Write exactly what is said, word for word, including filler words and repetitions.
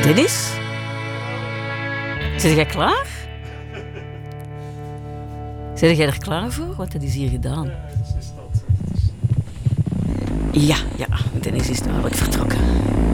Dennis? Zit jij klaar? Zit jij er klaar voor? Want dat is hier gedaan. Ja, ja, Dennis is dadelijk vertrokken.